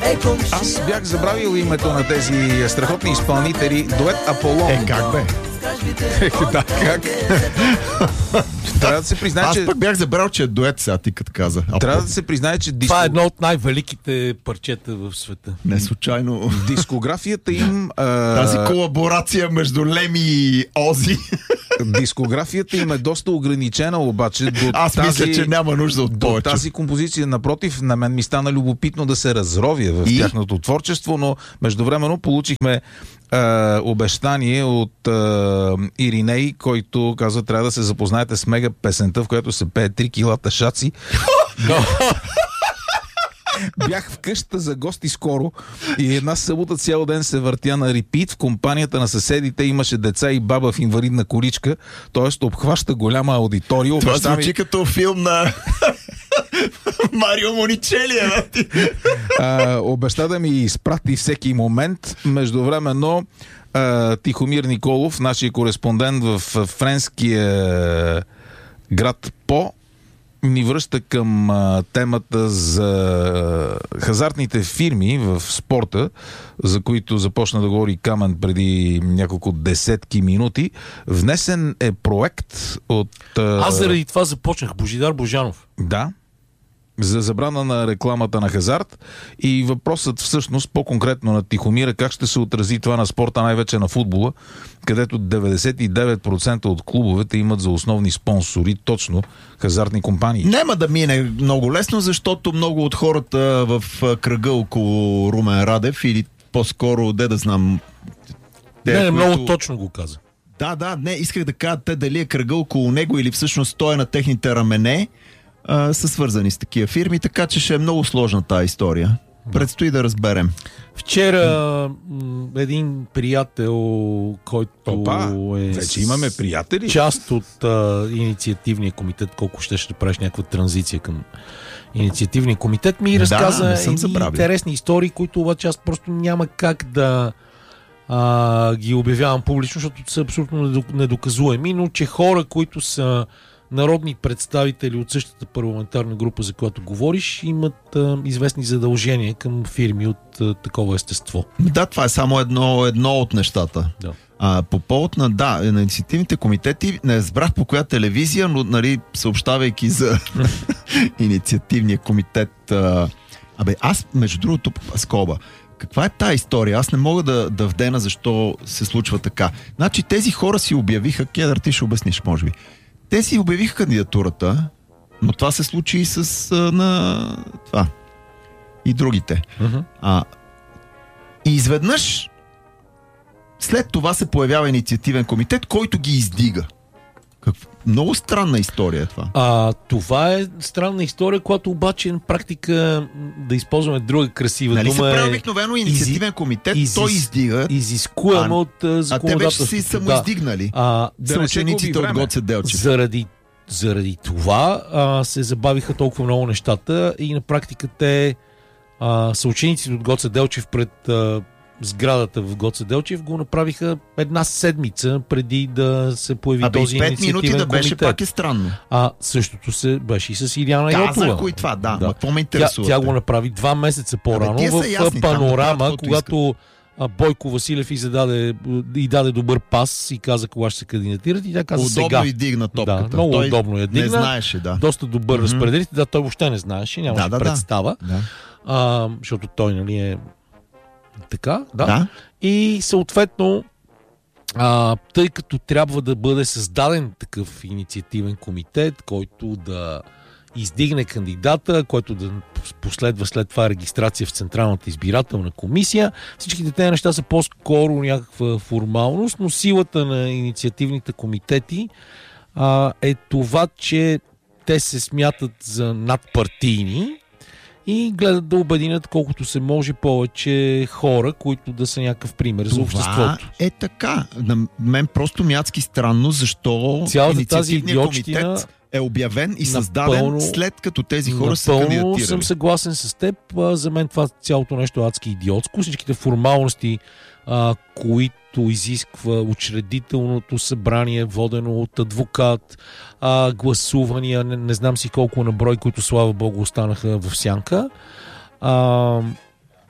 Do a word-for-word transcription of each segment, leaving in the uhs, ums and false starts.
Аз бях забравил името на тези страхотни изпълнители. Дует Аполон. Е, как бе? Да, как? Трябва да се признае, Аз че... пък бях забрал, че е дует, сега ти като каза. А Трябва да се признае, че диско... Това е едно от най-великите парчета в света. Не случайно. Дискографията им... А... Тази колаборация между Леми и Ози. Дискографията им е доста ограничена, обаче до Аз тази... мисля, че няма нужда от до повече. тази композиция. Напротив, на мен ми стана любопитно да се разровя в И? тяхното творчество, но междувременно получихме Uh, обещание от uh, Ириней, който казва, трябва да се запознаете с мега песента, в която се пее три килата шаци. Бях в къщата за гости скоро и една събота цял ден се въртя на репит. В компанията на съседите имаше деца и баба в инвалидна количка, т.е. обхваща голяма аудитория. Това Обеща звучи ми... като филм на Марио Моничели. А, обеща да ми изпрати всеки момент. Междувременно а, Тихомир Николов, нашия кореспондент в френския град По, ни връща към а, темата за хазартните фирми в спорта, за които започна да говори Камен преди няколко десетки минути. Внесен е проект от... А... Аз заради това започнах. Божидар Божанов. Да. За забрана на рекламата на хазарт и въпросът всъщност по-конкретно на Тихомира, как ще се отрази това на спорта, най-вече на футбола, където деветдесет и девет процента от клубовете имат за основни спонсори точно хазартни компании. Няма да мине много лесно, защото много от хората в кръга около Румен Радев или по-скоро, де да знам... Не, не, които... много точно го каза. Да, да, не, исках да кажа те дали е кръга около него или всъщност той е на техните рамене, а, са свързани с такива фирми, така че ще е много сложна тази история. Предстои да разберем. Вчера м, един приятел, който Опа, е вече имаме приятели. част от а, инициативния комитет, колко ще ще правиш някаква транзиция към инициативния комитет, ми Да, разказа не съм едни забравил. интересни истории, които обаче аз просто няма как да а, ги обявявам публично, защото са абсолютно недоказуеми, но че хора, които са народни представители от същата парламентарна група, за която говориш, имат а, известни задължения към фирми от а, такова естество. Да, това е само едно, едно от нещата. Да. А, по повод на, да, на инициативните комитети, не разбрах по коя телевизия, но нали, съобщавайки за инициативния комитет. А, абе, аз, между другото, скоба, каква е тая история? Аз не мога да, да вдена защо се случва така. Значи тези хора си обявиха, Кедър, ти ще обясниш, може би. Те си обявиха кандидатурата, но това се случи и с а, на това. И другите. Uh-huh. А, и изведнъж след това се появява инициативен комитет, който ги издига. Как... Много странна история е това. А, това е странна история, която обаче на практика, да използваме друга красива Нали се дума, прави е обикновено инициативен комитет, изис... той издига, изискуемо а, от а те законодателството. вече си самоиздигнали. А, Да не Са се учениците губи от време. Гоце Делчев. заради, заради това а, се забавиха толкова много нещата и на практика те а, съучениците от Гоце Делчев пред а, сградата в Гоце Делчев го направиха една седмица преди да се появи Абе, този и пет инициативен минути да беше комитет. пак е странно. А същото се беше и с Иляна Казах Йотова. го и това, да. Да. Ма какво ме Тя, интересува? тя го направи два месеца по-рано тия са в ясни, там да Панорама, правят каквото когато а, Бойко Василев и, зададе, и даде добър пас и каза кога ще се кандидатират и тя каза Удобно сега. и дигна топката. Да, много той удобно я дигна. Не знаеше, да. Доста добър Мгм. разпределител. Да, той въобще не знаеше, нямаше Да, да, да. представа. Да. А, защото той, нали, е така, да. Да. И съответно, а, тъй като трябва да бъде създаден такъв инициативен комитет, който да издигне кандидата, който да последва след това регистрация в Централната избирателна комисия. Всичките тези неща са по-скоро някаква формалност, но силата на инициативните комитети а, е това, че те се смятат за надпартийни и гледат да обединят колкото се може повече хора, които да са някакъв пример за обществото. е така. На мен просто мятски странно, защо Цялата тази инициативният идиотщина комитет е обявен и създаден напълно- след като тези хора са Напълно кандидатирали. съм съгласен с теб. А, за мен това цялото нещо е адски идиотско. Всичките формалности, а, които изисква учредителното събрание, водено от адвокат, а, гласувания, не, не знам си колко на брой, които слава богу останаха в сянка. А,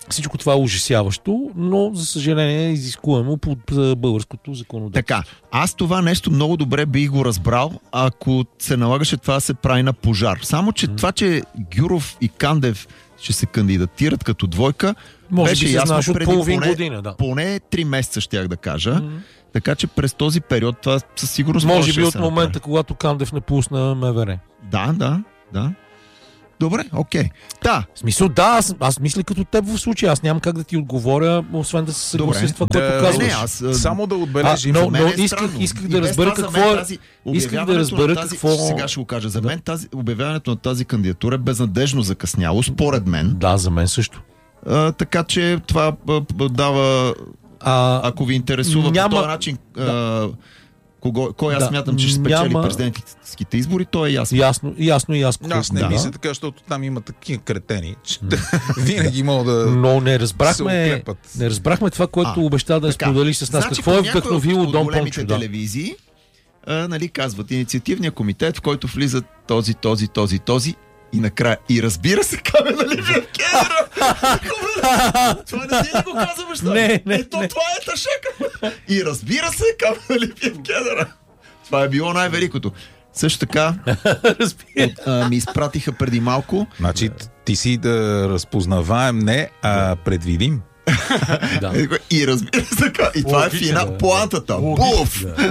Всичко това е ужасяващо, но за съжаление е изискуемо по българското законодателство. Така, аз това нещо много добре бих го разбрал, ако се налагаше това да се прави на пожар. Само, че mm. това, че Гюров и Кандев ще се кандидатират като двойка, може беше би се знаеш ясно от преди половин поне, година, да. Поне три месеца, щях да кажа. Mm. Така че през този период това със сигурност може може би да от се момента, направи. когато Кандев напусна МВР. Да, да, да. Добре, окей. Да. В смисъл, да, аз, аз мисля като теб в случая. Аз нямам как да ти отговоря, освен да се съглася с това, да, което казваш. Не, аз, а, Само да отбележим. А, но- За мен е исках- странно. исках И да без разбера това за какво мен е- тази- исках да обявяването разбера на тази, какво- Сега ще го кажа. За Да. мен тази, обявяването на тази кандидатура е безнадежно закъсняло, според мен. Да, за мен също. А, така че това а, а, дава, А, ако ви интересува няма- по този начин, а, кого, кой аз Да. смятам, че ще спечели Няма- президентските избори, то е ясно. ясно, ясно и аз. Аз не Да. мисля така, защото там има такива кретени, че винаги мога да Но не се разбрахме, укрепат. не разбрахме това, което А, обеща да така. сподели с нас. Значи, Какво по е някои вдъхновило от Дон големите Пончо? Да. телевизии, а, нали, казват инициативния комитет, в който влизат този, този, този, този и накрая. И разбира се, Камена Лилиев Кедъра! Това не ти ли го казваш? Не, не, Ето не. това е тъшека! И разбира се, Камена Лилиев Кедъра! Това е било най-великото. Също така Разбира. а, ми изпратиха преди малко. Значи ти си да разпознаваем не, а предвидим. Да. И разбира се, и това е Логично, финал, да. поантата. Буф! Да.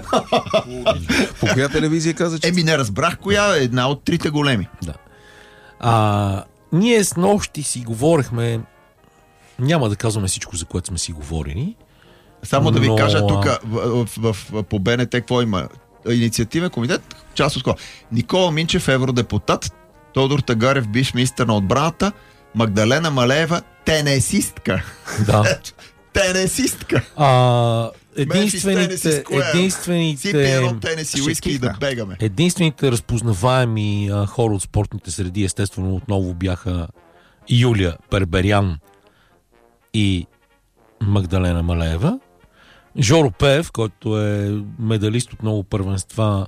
По коя телевизия каза, че Еми не разбрах коя е една от трите големи. Да. А, ние с нощи си говорихме, няма да казваме всичко, за което сме си говорили. Само да ви Но, кажа а- тук в, в, в, по БНТ какво има. Инициативен комитет, част от скоро. Никола Минчев, евродепутат, Тодор Тагарев, бивш министър на отбраната, Магдалена Малеева, тенесистка. Да. Тенесистка. А, Тенеси единствените, Скуер. единствените, Сипи едно тенеси ще уиски и да кихна. бегаме. единствените разпознаваеми а, хора от спортните среди, естествено, отново бяха Юлия Перберян и Магдалена Малеева. Жоро Пеев, който е медалист от много първенства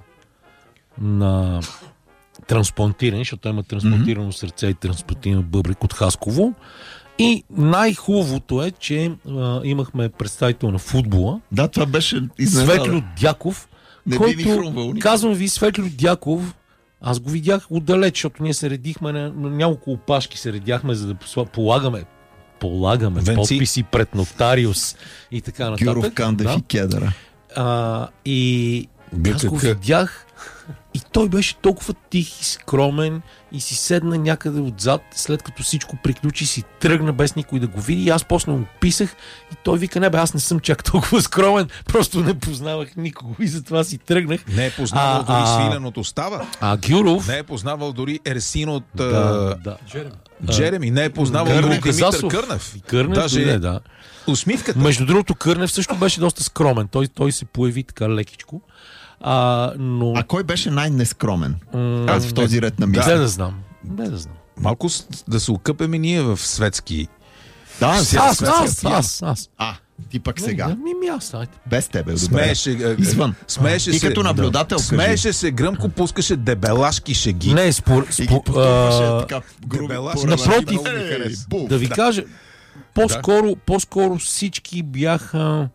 на трансплантиране, защото той има трансплантирано mm-hmm. сърце и трансплантиран бъбрек от Хасково. И най-хубавото е, че а, имахме представител на футбола, Да, това беше изненада. Светлю Дяков, Не би ми който, хрумвал никога. казвам ви, Светлю Дяков, аз го видях отдалеч, защото ние се редихме на, на няколко опашки, се редяхме, за да посла- полагаме полагаме Венци. подписи пред нотариус и така нататък. Гюров, Кандев Да. и Кедъра. А, и аз го ГКК. видях и той беше толкова тих и скромен и си седна някъде отзад, след като всичко приключи, си тръгна без никой да го види и аз после му писах и той вика, не бе, аз не съм чак толкова скромен, просто не познавах никого и затова си тръгнах. не е познавал А, дори а- свиленото става. А Гюров... Не е познавал дори Ерсин от да, а, да. Джереми. Не е познавал Кърнев, дори Димитър Казасов. Кърнев. И Кърнев, Даже дойде, да. усмивката. Между другото, Кърнев също беше доста скромен. Той, той се появи така лекичко. А, но... А кой беше най-нескромен? м- Аз в този ред на Не мисля. да знам. Не да знам. Малко с- да се окъпеме ние в светски. Да, Аз, сега аз, светска аз, пияна. аз, аз. А, ти пък сега. Не, ми, ми аз, айде. Без тебе. добре. Смееше, а, Извън. смееше Ти се. като наблюдател, кажи. Смееше се гръмко, пускаше дебелашки шеги. Не, спор... И ги спор потупваше а, така грубо. дебела. по Напротив, ръбаните. много ми хареса. Буф. да ви кажа, по-скоро, по-скоро всички бяха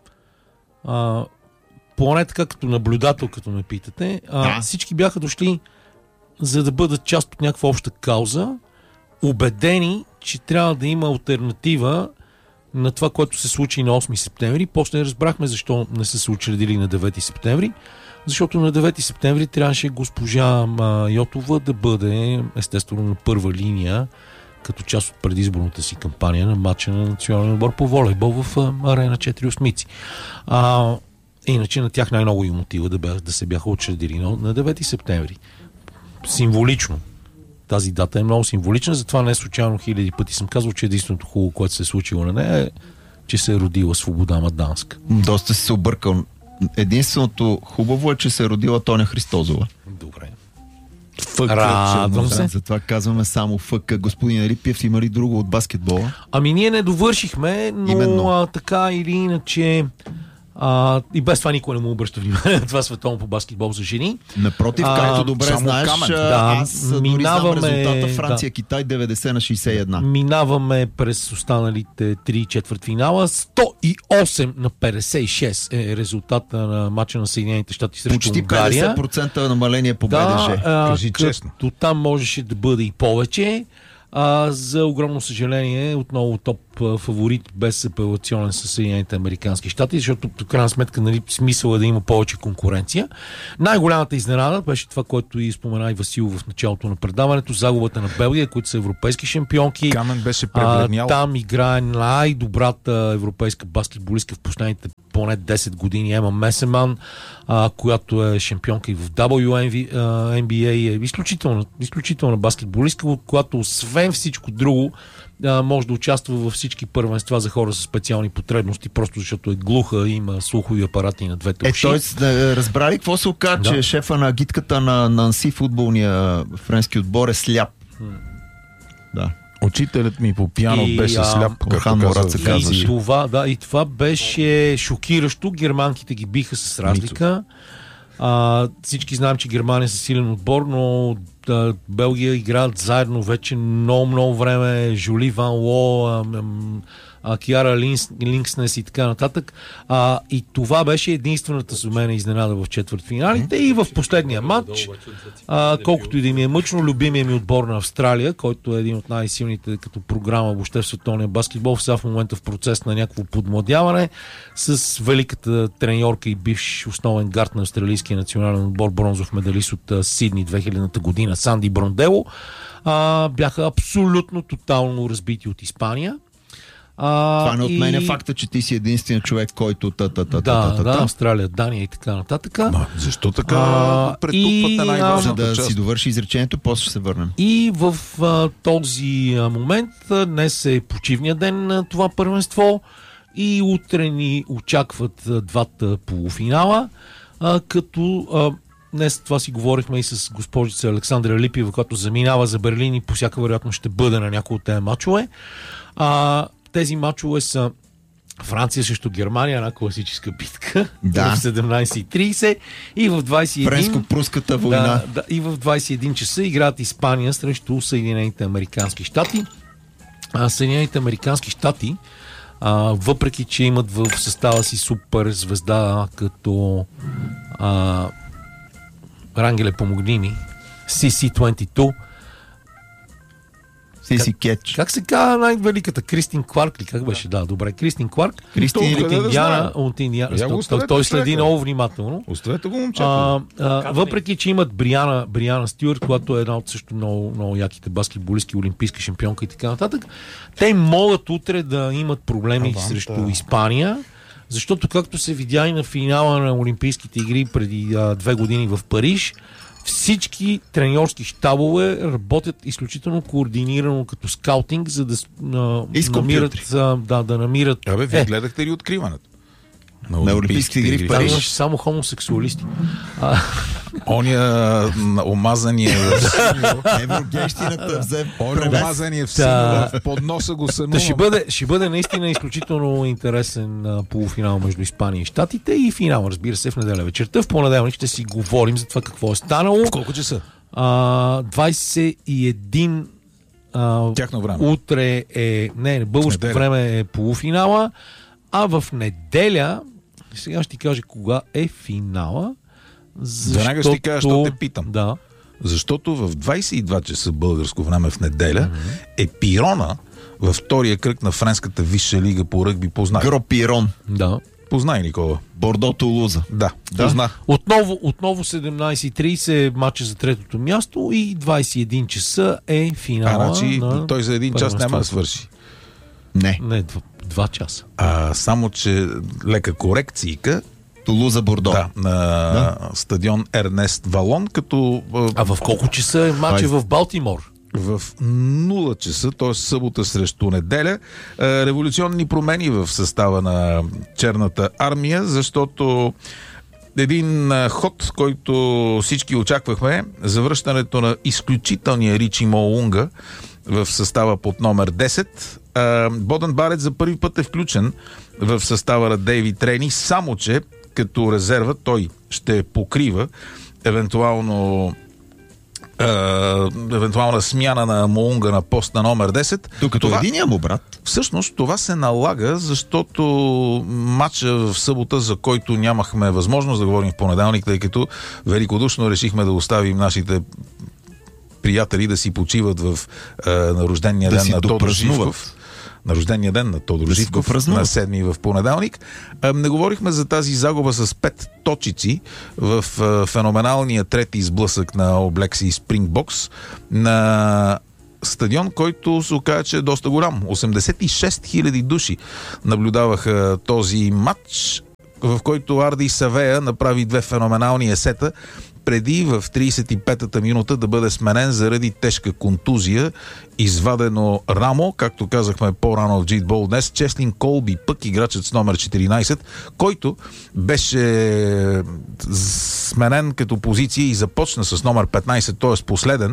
а, поне така като наблюдател, като ме питате, а, Да. всички бяха дошли за да бъдат част от някаква обща кауза, убедени, че трябва да има алтернатива на това, което се случи на осми септември. После разбрахме защо не са се учредили на девети септември. Защото на девети септември трябваше госпожа а, Йотова да бъде естествено на първа линия като част от предизборната си кампания на матча на националния отбор по волейбол в а, арена четири осмици. А, иначе на тях най-много им мотива да, бях, да се бяха учредили на, на девети септември. Символично. Тази дата е много символична, затова не е случайно хиляди пъти съм казвал, че единственото хубаво, което се е случило на нея е, че се е родила Свобода Маданска. Доста си се объркал. Единственото хубаво е, че се е родила Тоня Христозова. Добре. Фък, Радвам че- се. Да, затова казваме само ФК. Господин Рипиев, има ли друго от баскетбола? Ами ние не довършихме, но Именно. а, така или иначе А, и без това никой не му обръща внимание на това световно по баскетбол за жени. Напротив, А, както добре знаеш, камън. Да, аз дори минаваме- знам резултата Франция-Китай деветдесет на шейсет и едно. Минаваме през останалите три четвъртфинала. сто и осем на петдесет и шест е резултата на матча на Съединените щати срещу Почти Унгария. петдесет процента намаление по Да, БДЖ. а, Кажи като честно. там можеше да бъде и повече. А, за огромно съжаление, отново топ а, фаворит без апелационен със Съединените американски щати, защото в крайна сметка, нали, смисъл е да има повече конкуренция. Най-голямата изненада беше това, което и спомена и Васил в началото на предаването, загубата на Белгия, които са европейски шампионки. Камен беше А, пребледнял. там играе най-добрата европейска баскетболистка в последните поне десет години, Ема Месеман, а, която е шампионка и в дабъл ю Ен Би Ей, е изключителна, изключителна баскетболистка, която освен всичко друго а, може да участва във всички първенства за хора с специални потребности, просто защото е глуха и има слухови апарати на двете Е, уши. т.е. разбрали какво се оказа, Да. че шефа на гидката на Нанси, футболния френски отбор, е сляп. Да. Учителят ми по пиано И, беше а, сляп, както Орхан Мурат каза се в казваше. И Франция. това, да, и това беше шокиращо. Германките ги биха с разлика. А, всички знаем, че Германия е силен отбор, но да, Белгия играят заедно вече много-много време. Жули Ван Ло, а, а, Киара Линс, Линкснес и така нататък. А, и това беше единствената за мен изненада в четвъртфиналите. И в последния матч, а, колкото и да ми е мъчно, любимия ми отбор на Австралия, който е един от най-силните като програма въобще в световния баскетбол, сега в момента в процес на някакво подмладяване, с великата треньорка и бивш основен гард на австралийския национален отбор, бронзов медалист от а, Сидни две хилядната година, Санди Брондело, а, бяха абсолютно тотално разбити от Испания. А, Това не отменя и... факта, че ти си единственият човек, който та та та Да, та та да, та Австралия, Дания и така нататък. Но, защо така А, претупвате и, за най-важната да част? си довърши изречението, после ще се върнем. И в а, този а, момент, а, днес е почивния ден на това първенство и утре ни очакват а, двата полуфинала, а, като а, днес това си говорихме и с госпожица Александра Липиева, която заминава за Берлин и по всяка вероятност ще бъде на някои от тези мачове. А, тези мачове са Франция срещу Германия, една класическа битка Да. в седемнайсет и трийсет и в двайсет и един Френско-пруската война. да, да, и в двайсет и един часа играят Испания срещу Съединените американски щати. А, Съединените американски щати, а, въпреки че имат в състава си супер звезда като а, Рангеле, помогни ми, Си Си двайсет и две, Сиси Кетч. как се казва най-великата? Кристин Кларк ли? Как беше? Да, добре. Кристин Кларк. Кристин Тук, От да, да Индиана. знае. От Индиана. Я го Той, оставете той следи човека. много внимателно. Оставете го, момчето. А, а, въпреки, че имат Бриана, Бриана Стюарт, която е една от също много, много яките баскетболистки, олимпийска шампионка и така нататък, те могат утре да имат проблеми Аванта. срещу Испания, защото както се видя и на финала на Олимпийските игри преди а, две години в Париж, всички треньорски щабове работят изключително координирано като скаутинг, за да с- а, И с намират, компютри. а, да, да намират. Абе, вие Е, гледахте ли откриването? На Олимпийските игри в там Париж. имаше само хомосексуалисти. А, Оня м, омазания Еврогейщината взе Оня превес. омазания в Да. синьо, в под носа го Та сънувам. ще бъде, ще бъде наистина изключително интересен а, полуфинал между Испания и Щатите и финал, разбира се, в неделя вечерта. В понеделник ще си говорим за това какво е станало. В колко часа? А, двайсет и един а, Тяхно време. утре е... Не, не, българско Неделя. време е полуфинала, а в неделя, сега ще ти кажа кога е финала. Веднага ще ти кажа, що те питам. Да. Защото в двайсет и два часа българско време в неделя mm-hmm. е пирона във втория кръг на френската висша лига по ръгби. Познай. Гро Пирон. Да. Познай, Никола. Бордо Тулуза. Да, Да. позна. Отново, отново седемнайсет и трийсет матча за третото място и двайсет и един часа е А, финала. значи на той за един час няма да първенството. свърши. Не. Не, два, два часа. А, само, че лека корекцийка Тулуза Бордо. да, на Да. стадион Ернест Валон, като а, А в колко часа е матча Ай. в Балтимор? в нула часа, т.е. събота срещу неделя, а, революционни промени в състава на Черната армия, защото един а, ход, който всички очаквахме, завръщането на изключителния Ричи Моунга в състава под номер десет, А, Бодън Барет за първи път е включен в състава на Дейвид Трейни, само че като резерва той ще покрива евентуално Uh, евентуална смяна на Моунга на пост на номер десет. Докато това, единия му брат. Всъщност това се налага, защото матча в събота, за който нямахме възможност да говорим в понеделник, тъй като великодушно решихме да оставим нашите приятели да си почиват в uh, на рождения да ден на Тодор допразнуват. Живков. На рождения ден на Тодор Да Живков, на седми в понеделник. Не говорихме за тази загуба с пет точици в феноменалния трети сблъсък на All Blacks и Спрингбокс на стадион, който се оказа, че е доста голям. осемдесет и шест хиляди души наблюдаваха този матч, в който Арди Савея направи две феноменални есета, преди в тридесет и петата минута да бъде сменен заради тежка контузия, извадено рамо, както казахме по-рано в Джитбол днес, Чеслин Колби, пък играчът с номер четиринайсет, който беше сменен като позиция и започна с номер петнайсет, т.е. последен,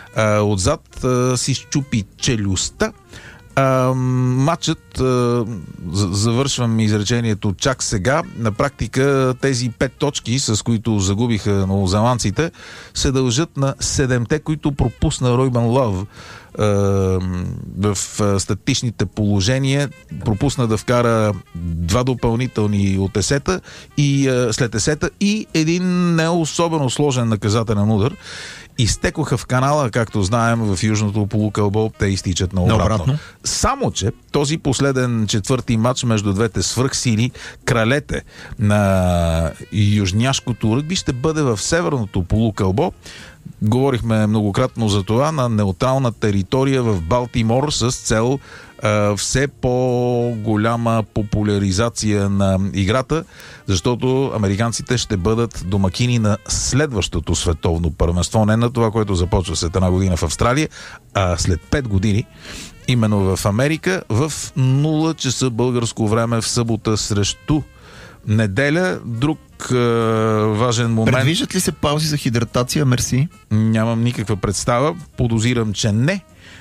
отзад си счупи челюстта. А, матчът, а, завършвам изречението чак сега, на практика тези пет точки, с които загубиха новозеландците, се дължат на седемте, които пропусна Ройбан Лъв а, в статичните положения. Пропусна да вкара два допълнителни от есета и а, след есета и един не особено сложен наказателен удар. Изтекоха в канала, както знаем, в южното полукълбо, те изтичат на обратно. обратно. Само, че този последен четвърти матч между двете свръхсили, кралете на южняшкото ръгби, ще бъде в северното полукълбо. Говорихме многократно за това, на неутрална територия в Балтимор с цел Uh, все по-голяма популяризация на играта, защото американците ще бъдат домакини на следващото световно първенство, не на това, което започва след една година в Австралия, а след пет години именно в Америка в нула часа българско време в събота срещу неделя. Друг uh, важен момент. Предвиждат ли се паузи за хидратация, мерси? Нямам никаква представа. Подозирам, че не.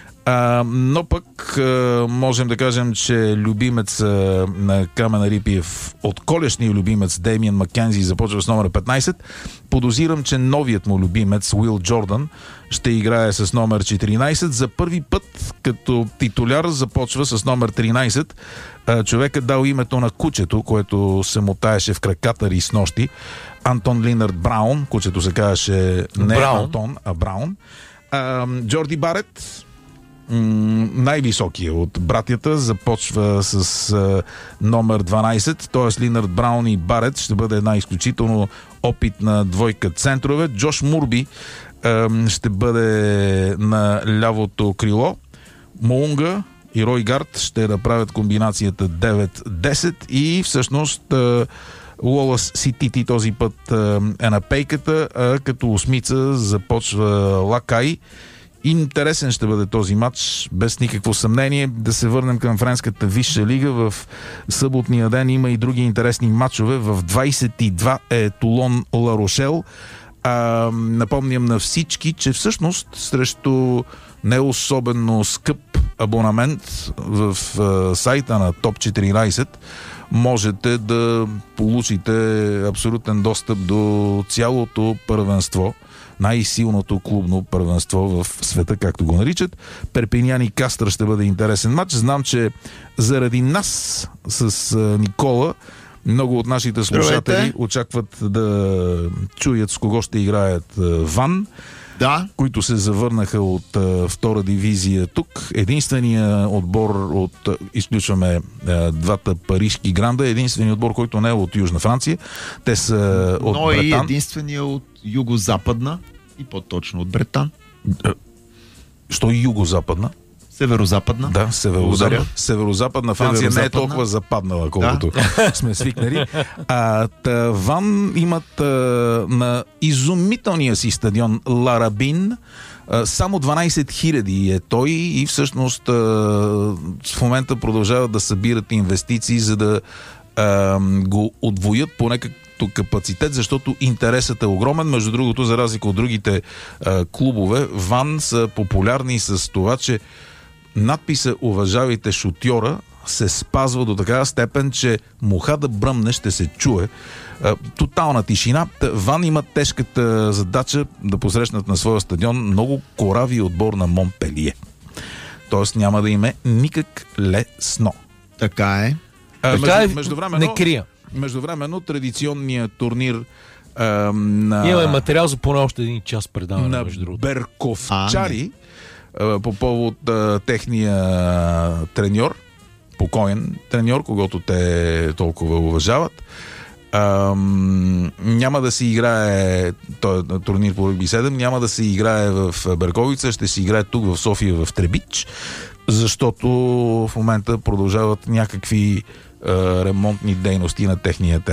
А, но пък а, можем да кажем, че любимец а, на Камен Рипиев, от колешния любимец Деймиан Маккензи, започва с номер петнайсет. Подозирам, че новият му любимец Уил Джордан ще играе с номер четиринайсет. За първи път като титуляр започва с номер тринайсет. А, човекът дал името на кучето, което се мотаеше в краката и с нощи. Антон Линард Браун. Кучето се казваше не Браун. Антон, а Браун. А, Джорди Барет, най-високия от братята, започва с а, номер дванайсет, т.е. Линард Браун и Барет ще бъде една изключително опитна двойка центрове. Джош Мурби а, ще бъде на лявото крило. Моунга и Рой Гард ще направят комбинацията девет десет и всъщност а, Уолъс Ситити този път а, е на пейката, а като осмица започва Лакай. Интересен ще бъде този матч, без никакво съмнение. Да се върнем към френската висша лига. В съботния ден има и други интересни матчове. В двайсет и два е Тулон Ла Рошел. А, напомням на всички, че всъщност срещу не особено скъп абонамент в а, сайта на Топ четиринайсет можете да получите абсолютен достъп до цялото първенство, най-силното клубно първенство в света, както го наричат. Перпинян и Кастър ще бъде интересен матч. Знам, че заради нас с Никола много от нашите слушатели Здравейте. очакват да чуят с кого ще играят Ван, Да. които се завърнаха от а, втора дивизия тук. Единственият отбор от, изключваме а, двата парижки гранда, единственият отбор, който не е от Южна Франция. Те са от Но и Бретан. единствения от югозападна и по-точно от Бретан. Що и югозападна? Северозападна. Да, северозападна. Благодаря. Северозападна Франция не е Северозападна. толкова западнала, колкото да. сме свикнали. А, та, Ван имат а, на изумителния си стадион Ларабин а, само дванайсет хиляди е той и всъщност а, в момента продължават да събират инвестиции, за да а, го отвоят поне като капацитет, защото интересът е огромен. Между другото, за разлика от другите а, клубове, Ван са популярни с това, че надписа "Уважавайте шутьора" се спазва до такава степен, че муха да бръмне ще се чуе. Тотална тишина. Ван има тежката задача да посрещнат на своя стадион много корави отбор на Монпелие. Тоест няма да им е никак лесно. Така е. А, Така между, е, междувременно, не крия. Междувременно традиционният турнир а, на, Имаме материал за поне още един час предаване, на между другото. берковчари а, по повод а, техния треньор, покоен треньор, когото те толкова уважават. Ам, няма да се играе този турнир по ръгби седем, няма да се играе в Берковица, ще се играе тук в София в Требич, защото в момента продължават някакви а, ремонтни дейности на техния терен.